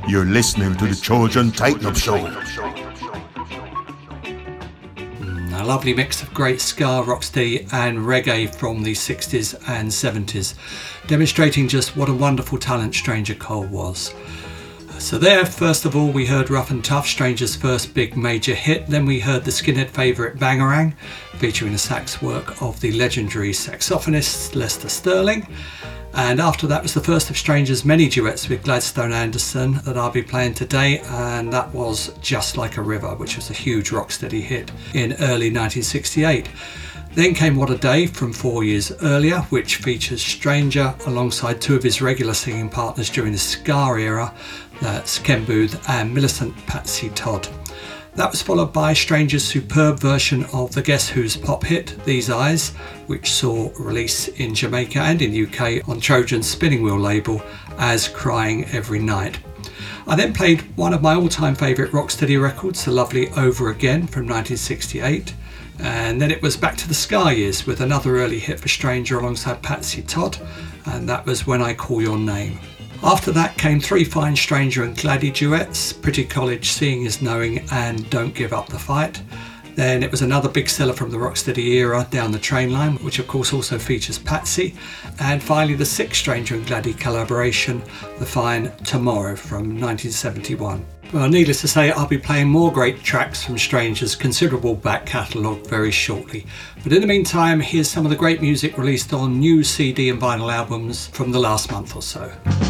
You're listening to the Trojan Tighten-Up Show. A lovely mix of great ska, rocksteady and reggae from the 60s and 70s, demonstrating just what a wonderful talent Stranger Cole was. So there, first of all, we heard Rough and Tough, Stranger's first big major hit. Then we heard the Skinhead favourite Bangarang, featuring the sax work of the legendary saxophonist Lester Sterling. And after that was the first of Stranger's many duets with Gladstone Anderson that I'll be playing today, and that was Just Like a River, which was a huge rocksteady hit in early 1968. Then came What a Day from 4 years earlier, which features Stranger alongside two of his regular singing partners during the ska era, that's Ken Booth and Millicent Patsy Todd. That was followed by Stranger's superb version of the Guess Who's pop hit, These Eyes, which saw release in Jamaica and in UK on Trojan's Spinning Wheel label as Crying Every Night. I then played one of my all-time favourite rocksteady records, the lovely Over Again from 1968, and then it was back to the ska years with another early hit for Stranger alongside Patsy Todd, and that was When I Call Your Name. After that came three fine Stranger and Gladdy duets, Pretty College, Seeing is Knowing and Don't Give Up the Fight. Then it was another big seller from the rocksteady era, Down the Train Line, which of course also features Patsy. And finally the sixth Stranger and Gladdy collaboration, the fine Tomorrow from 1971. Well, needless to say, I'll be playing more great tracks from Stranger's considerable back catalogue very shortly. But in the meantime, here's some of the great music released on new CD and vinyl albums from the last month or so.